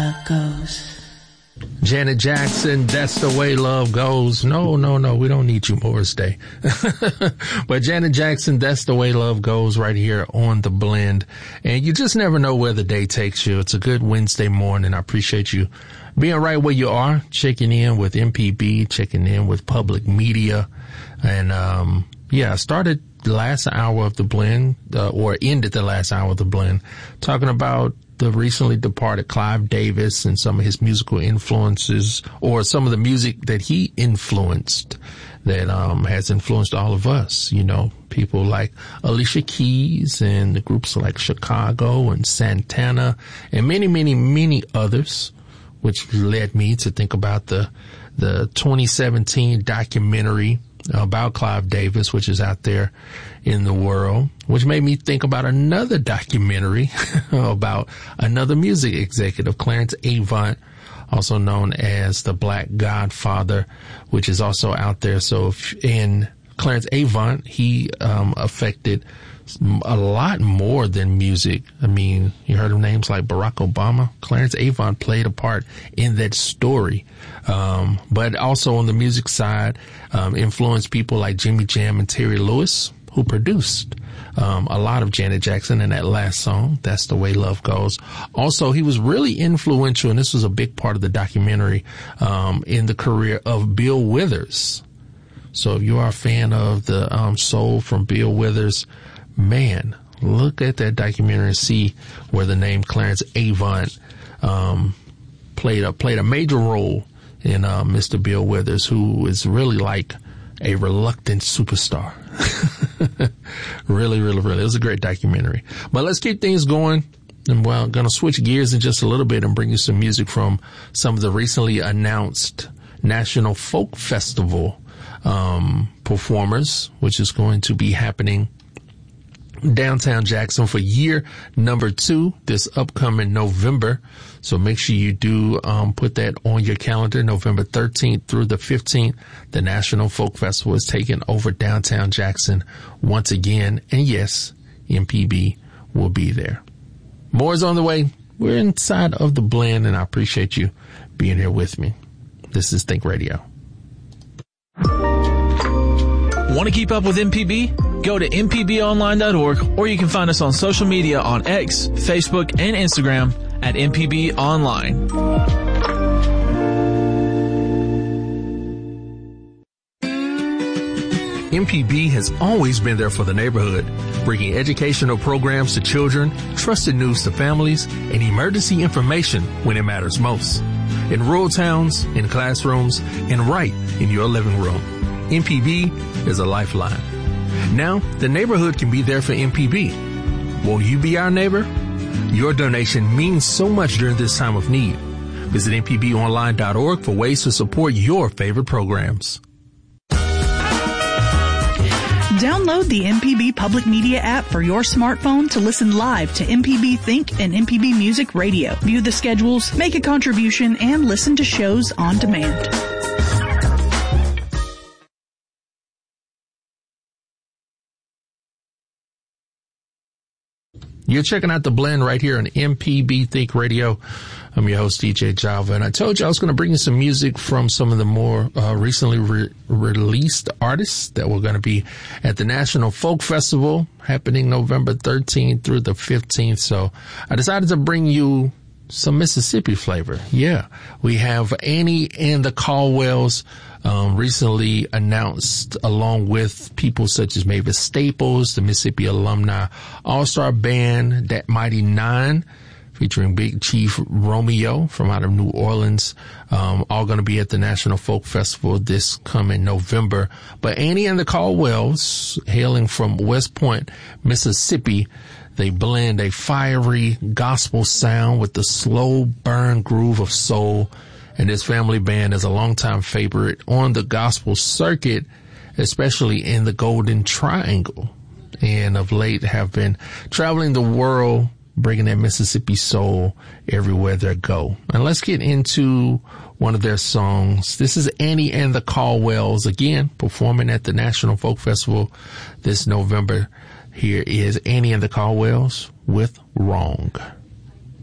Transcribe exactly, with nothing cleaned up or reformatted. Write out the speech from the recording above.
love goes. Janet Jackson, That's the Way Love Goes. No, no, no, we don't need you Morris Day. But Janet Jackson, That's the Way Love Goes, right here on The Blend. And you just never know where the day takes you. It's a good Wednesday morning. I appreciate you being right where you are, checking in with M P B, checking in with public media. And, um, yeah, I started the last hour of The Blend, uh, or ended the last hour of The Blend, talking about the recently departed Clive Davis and some of his musical influences, or some of the music that he influenced that um has influenced all of us. You know, people like Alicia Keys and the groups like Chicago and Santana and many, many, many others, which led me to think about the the twenty seventeen documentary about Clive Davis, which is out there in the world, which made me think about another documentary about another music executive, Clarence Avant, also known as the Black Godfather, which is also out there. So if, in Clarence Avant, he um, affected a lot more than music. I mean, you heard of names like Barack Obama. Clarence Avant played a part in that story. Um, but also on the music side, um, influenced people like Jimmy Jam and Terry Lewis, who produced um, a lot of Janet Jackson in that last song, That's the Way Love Goes. Also, he was really influential, and this was a big part of the documentary, um, in the career of Bill Withers. So if you are a fan of the um, soul from Bill Withers, man, look at that documentary and see where the name Clarence Avant um, played a played a major role in uh, Mister Bill Withers, who is really like a reluctant superstar. really, really, really. It was a great documentary. But let's keep things going. And well, I'm going to switch gears in just a little bit and bring you some music from some of the recently announced National Folk Festival um, performers, which is going to be happening downtown Jackson for year number two this upcoming November. So make sure you do um put that on your calendar. November thirteenth through the fifteenth, the National Folk Festival is taking over downtown Jackson once again. And yes, M P B will be there. More is on the way. We're inside of The Blend, and I appreciate you being here with me. This is Think Radio. Want to keep up with M P B? Go to m p b online dot org, or you can find us on social media on X, Facebook, and Instagram at M P B Online. M P B has always been there for the neighborhood, bringing educational programs to children, trusted news to families, and emergency information when it matters most. In rural towns, in classrooms, and right in your living room. M P B is a lifeline. Now, the neighborhood can be there for M P B. Won't you be our neighbor? Your donation means so much during this time of need. Visit m p b online dot org for ways to support your favorite programs. Download the M P B Public Media app for your smartphone to listen live to M P B Think and M P B Music Radio. View the schedules, make a contribution, and listen to shows on demand. You're checking out The Blend right here on M P B Think Radio. I'm your host, D J Java, and I told you I was going to bring you some music from some of the more uh, recently re- released artists that were going to be at the National Folk Festival happening November thirteenth through the fifteenth. So I decided to bring you some Mississippi flavor. Yeah, we have Annie and the Caldwells, um, recently announced, along with people such as Mavis Staples, the Mississippi Alumni All-Star Band, That Mighty Nine, featuring Big Chief Romeo from out of New Orleans, um, all going to be at the National Folk Festival this coming November. But Annie and the Caldwells, hailing from West Point, Mississippi, they blend a fiery gospel sound with the slow burn groove of soul. And this family band is a longtime favorite on the gospel circuit, especially in the Golden Triangle. And of late have been traveling the world, bringing that Mississippi soul everywhere they go. And let's get into one of their songs. This is Annie and the Caldwells, again, performing at the National Folk Festival this November. Here is Annie and the Caldwells with Wrong.